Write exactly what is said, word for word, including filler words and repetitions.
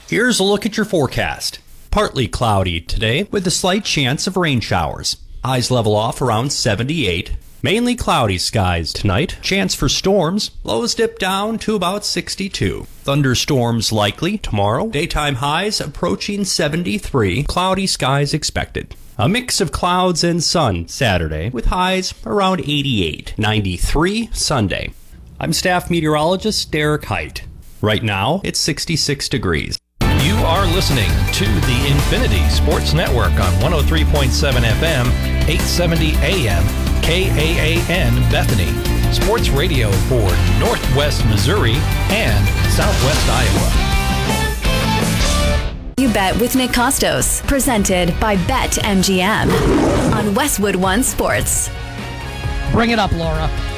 Here's a look at your forecast. Partly cloudy today with a slight chance of rain showers. Highs level off around seventy-eight. Mainly cloudy skies tonight. Chance for storms. Lows dip down to about sixty-two. Thunderstorms likely tomorrow. Daytime highs approaching seventy-three. Cloudy skies expected. A mix of clouds and sun Saturday with highs around eighty-eight. ninety-three Sunday. I'm staff meteorologist Derek Height. Right now, it's sixty-six degrees. You are listening to the Infinity Sports Network on one oh three point seven F M, eight seventy A M, K A A N Bethany. Sports radio for Northwest Missouri and Southwest Iowa. You Bet with Nick Costos, presented by Bet M G M on Westwood One Sports. Bring it up, Laura.